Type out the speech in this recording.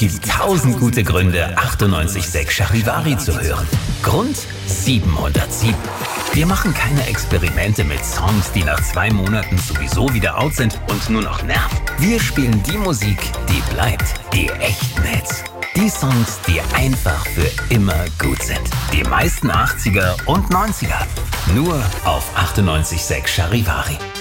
gibt 1000 gute Gründe, 98.6 Charivari zu hören. Grund 707. Wir machen keine Experimente mit Songs, die nach 2 Monaten sowieso wieder out sind und nur noch nerven. Wir spielen die Musik, die bleibt, die echten Hits. Die Songs, die einfach für immer gut sind. Die meisten 80er und 90er. Nur auf 98.6 Charivari.